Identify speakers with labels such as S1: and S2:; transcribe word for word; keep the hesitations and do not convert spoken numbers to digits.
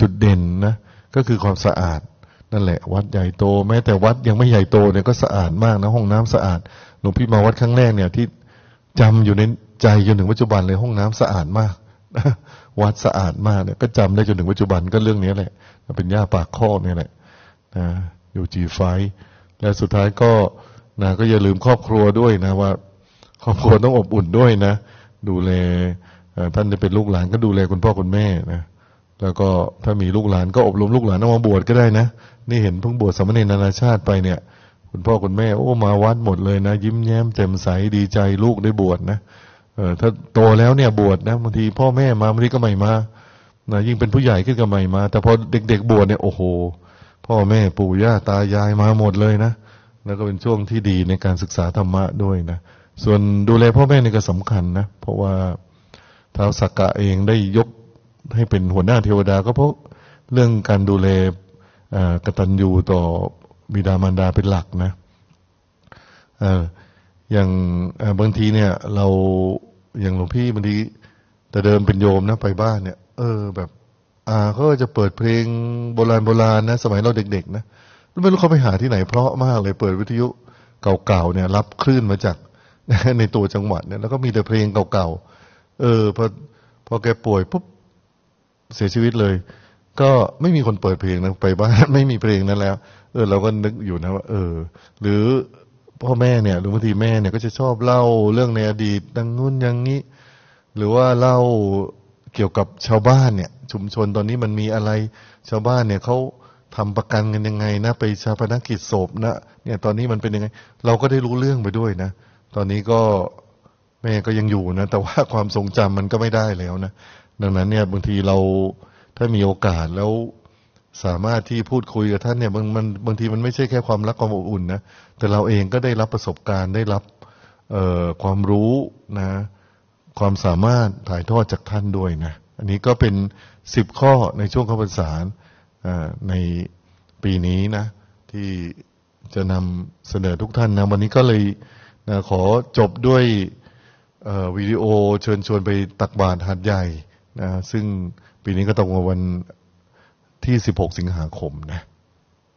S1: จุดเด่นนะก็คือความสะอาดนั่นแหละวัดใหญ่โตแม้แต่วัดยังไม่ใหญ่โตเนี่ยก็สะอาดมากนะห้องน้ำสะอาดหลวงพี่มาวัดครั้งแรกเนี่ยที่จำอยู่ในใจจนถึงปัจจุบันเลยห้องน้ำสะอาดมากวัดสะอาดมากเนี่ยก็จำได้จนถึงปัจจุบันก็เรื่องนี้แหละเป็นย่าปากข้อเนี่ยแหละนะอยู่จีไฟและสุดท้ายก็นะก็อย่าลืมครอบครัวด้วยนะว่าครอบครัวต้องอบอุ่นด้วยนะดูแลท่านจะเป็นลูกหลานก็ดูแลคุณพ่อคุณแม่นะแล้วก็ถ้ามีลูกหลานก็อบรมลูกหลานเอามาบวชก็ได้นะนี่เห็นเพิ่งบวชสามเณรนานาชาติไปเนี่ยคุณพ่อคุณแม่โอ้มาวัดหมดเลยนะยิ้มแย้มแจ่มใสดีใจลูกได้บวชนะเออถ้าโตแล้วเนี่ยบวชนะบางทีพ่อแม่มาบางทีก็ไม่มานะยิ่งเป็นผู้ใหญ่ขึ้นก็ไม่มาแต่พอเด็กๆบวชเนี่ยโอ้โหพ่อแม่ปู่ย่าตายายมาหมดเลยนะแล้วก็เป็นช่วงที่ดีในการศึกษาธรรมะด้วยนะส่วนดูแลพ่อแม่นี่ก็สำคัญนะเพราะว่าท้าวสักกะเองได้ยกให้เป็นหัวหน้าเทวดาก็เพราะเรื่องการดูแลกตัญญูต่อบิดามารดาเป็นหลักนะอย่างบางทีเนี่ยเราอย่างหลวงพี่บางทีแต่เดิมเป็นโยมนะไปบ้านเนี่ยเออแบบอ่าเขาจะเปิดเพลงโบราณโบราณนะสมัยเราเด็กๆนะไม่รู้เขาไปหาที่ไหนเพราะมากเลยเปิดวิทยุเก่าๆเนี่ยรับคลื่นมาจากในตัวจังหวัดเนี่ยแล้วก็มีแต่เพลงเก่าๆเออพอพอแกป่วยปุ๊บเสียชีวิตเลยก็ไม่มีคนเปิดเพลงนะไปบ้านไม่มีเพลงนั้นแล้วเออเราก็นึกอยู่นะว่าเออหรือพ่อแม่เนี่ยหรือบางทีแม่เนี่ยก็จะชอบเล่าเรื่องในอดีตดังนู้นอย่างนี้หรือว่าเล่าเกี่ยวกับชาวบ้านเนี่ยชุมชนตอนนี้มันมีอะไรชาวบ้านเนี่ยเขาทำประกันกันยังไงนะไปชาปนกิจศพนะเนี่ยตอนนี้มันเป็นยังไงเราก็ได้รู้เรื่องไปด้วยนะตอนนี้ก็แม่ก็ยังอยู่นะแต่ว่าความทรงจำมันก็ไม่ได้แล้วนะดังนั้นเนี่ยบางทีเราถ้ามีโอกาสแล้วสามารถที่พูดคุยกับท่านเนี่ยบางมันบางทีมันไม่ใช่แค่ความรักความอบอุ่นนะแต่เราเองก็ได้รับประสบการณ์ได้รับเอ่อความรู้นะความสามารถถ่ายทอดจากท่านด้วยนะอันนี้ก็เป็นสิบข้อในช่วงเข้าพรรษาในปีนี้นะที่จะนำเสนอทุกท่านนะวันนี้ก็เลยนะขอจบด้วยวิดีโอเชิญชวนไปตักบาตรหาดใหญ่นะซึ่งปีนี้ก็ตรงกับวันที่สิบหกสิงหาคมนะ